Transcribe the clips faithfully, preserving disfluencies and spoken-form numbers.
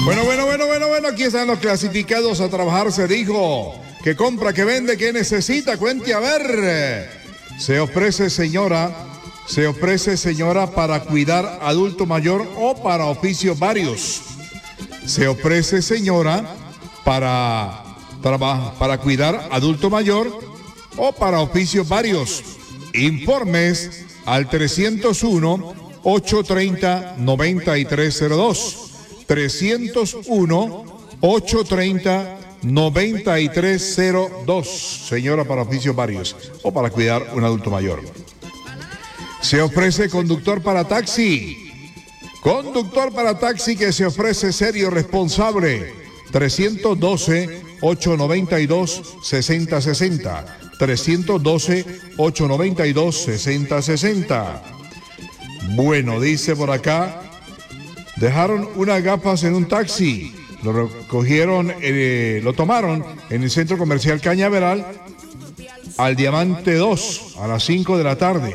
Bueno, bueno, bueno, bueno, bueno, aquí están los clasificados a trabajar, se dijo. Que compra, que vende, que necesita, cuente a ver. Se ofrece, señora, se ofrece, señora, para cuidar adulto mayor o para oficios varios. Se ofrece, señora, para, traba, para cuidar adulto mayor o para oficios varios. Informes al trescientos uno, ochocientos treinta, noventa y tres cero dos. trescientos uno, ochocientos treinta, noventa y tres cero dos. Señora, para oficios varios o para cuidar un adulto mayor. Se ofrece conductor para taxi. Conductor para taxi que se ofrece serio, responsable. trescientos doce, ochocientos noventa y dos, sesenta sesenta. trescientos doce, ochocientos noventa y dos, sesenta sesenta. Bueno, dice por acá, dejaron unas gafas en un taxi. Lo recogieron, eh, lo tomaron en el centro comercial Cañaveral al Diamante dos a las cinco de la tarde.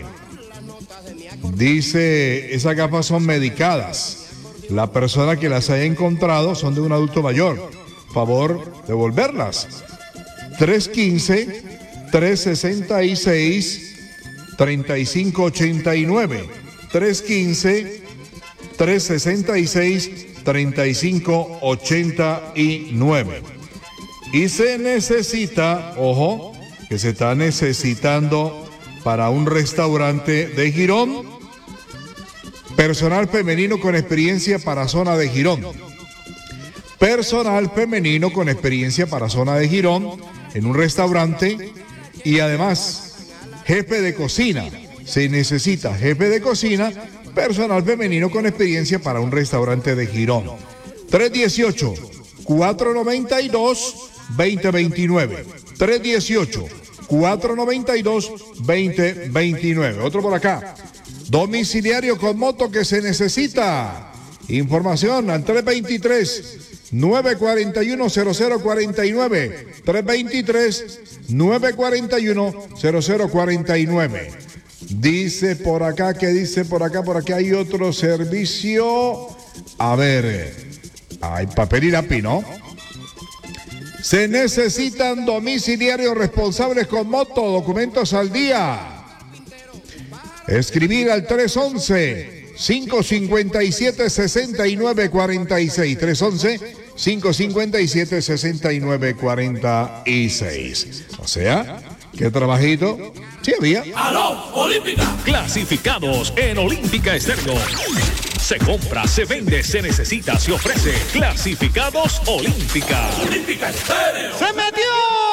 Dice, esas gafas son medicadas. La persona que las haya encontrado son de un adulto mayor. Favor, devolverlas. tres uno cinco, tres seis seis, tres cinco ocho nueve. tres uno cinco, tres seis seis, tres cinco ocho nueve. Y se necesita, ojo, que se está necesitando para un restaurante de Girón, personal femenino con experiencia para zona de Girón. Personal femenino con experiencia para zona de Girón en un restaurante y además jefe de cocina. Se necesita jefe de cocina, personal femenino con experiencia para un restaurante de Girón. tres uno ocho, cuatro nueve dos, dos cero dos nueve. tres uno ocho, cuatro nueve dos, dos cero dos nueve. Otro por acá. Domiciliario con moto que se necesita. Información al tres dos tres, nueve cuatro uno, cero cero cuatro nueve. tres dos tres, nueve cuatro uno, cero cero cuatro nueve. Dice por acá, que dice por acá, por acá hay otro servicio. A ver, hay papel y lápiz, ¿no? Se necesitan domiciliarios responsables con moto, documentos al día. Escribir al tres once, cinco cincuenta y siete, sesenta y nueve cuarenta y seis. tres once, cinco cincuenta y siete, sesenta y nueve cuarenta y seis. O sea, ¿qué trabajito? Sí había. ¡Aló, Olímpica! Clasificados en Olímpica Estéreo. Se compra, se vende, se necesita, se ofrece. Clasificados Olímpica. Olímpica Estéreo. ¡Se metió!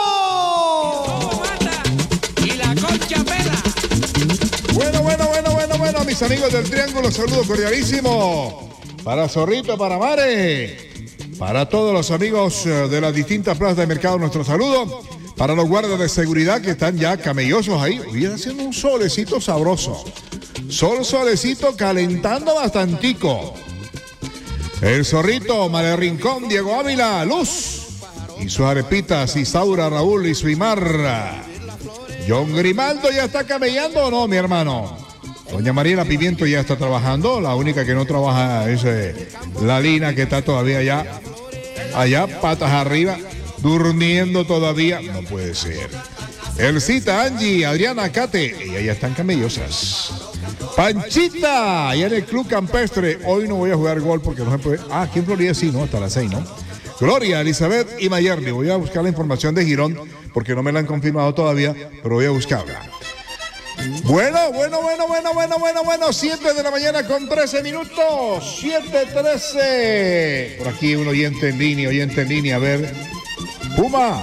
Y la concha pela. Bueno, bueno, bueno, bueno, bueno, mis amigos del Triángulo, saludo cordialísimo. Para Zorrito, para Mare, para todos los amigos de las distintas plazas de mercado, nuestro saludo. Para los guardas de seguridad que están ya camellosos ahí, hoy haciendo un solecito sabroso. Sol, solecito, calentando bastantico. El Zorrito, Mare Rincón, Diego Ávila, Luz. Y sus arepitas, Isaura, Raúl y su Imarra. John Grimaldo ya está camellando o no, mi hermano. Doña Mariela Pimiento ya está trabajando. La única que no trabaja es eh, la Lina, que está todavía allá, allá, patas arriba, durmiendo todavía. No puede ser. Elcita, Angie, Adriana, Cate, ellas ya están camellosas. Panchita, allá en el Club Campestre. Hoy no voy a jugar gol porque no se puede. Ah, aquí en Florida sí, ¿no? Hasta las seis, ¿no? Gloria, Elizabeth y Mayerly. Voy a buscar la información de Girón porque no me la han confirmado todavía, pero voy a buscarla. Bueno, bueno, bueno, bueno, bueno, bueno, bueno. siete de la mañana con trece minutos. siete trece. Por aquí un oyente en línea, oyente en línea. A ver. Puma.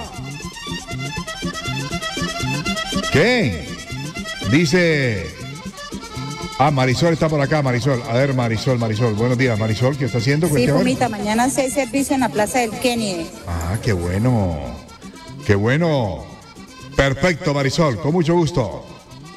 ¿Qué? Dice... Ah, Marisol está por acá, Marisol. A ver, Marisol, Marisol. Buenos días, Marisol. ¿Qué está haciendo? Sí, Pumita, mañana sí hay servicio en la Plaza del Kennedy. Ah, qué bueno. Qué bueno. Perfecto, Marisol. Con mucho gusto.